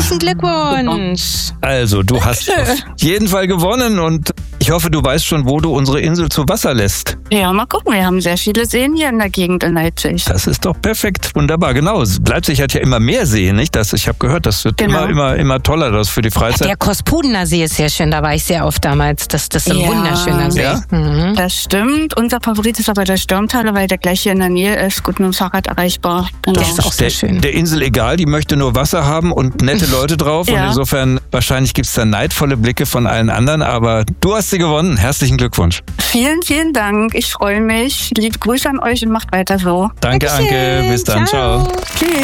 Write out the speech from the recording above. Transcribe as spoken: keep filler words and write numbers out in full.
Herzlichen Glückwunsch. Also, du hast auf jeden Fall gewonnen und ich hoffe, du weißt schon, wo du unsere Insel zu Wasser lässt. Ja, mal gucken. Wir haben sehr viele Seen hier in der Gegend in Leipzig. Das ist doch perfekt. Wunderbar. Genau. Leipzig hat ja immer mehr Seen, nicht? Das, ich habe gehört, das wird Genau. immer, immer, immer toller, das für die Freizeit. Der Kospudener See ist sehr schön, da war ich sehr oft damals. Das, das ist ein Ja. wunderschöner See. Ja? Mhm. Das stimmt. Unser Favorit ist aber der Sturmtaler, weil der gleich hier in der Nähe ist, gut mit dem Fahrrad erreichbar. Genau. Das ist auch sehr schön. Der Insel egal, die möchte nur Wasser haben und nette Leute drauf. Ja. Und insofern, wahrscheinlich gibt's da neidvolle Blicke von allen anderen, aber du hast sie gewonnen. Herzlichen Glückwunsch. Vielen, vielen Dank. Ich freue mich. Liebe Grüße an euch und macht weiter so. Danke, Dankeschön. Anke. Bis dann. Ciao. Ciao. Tschüss.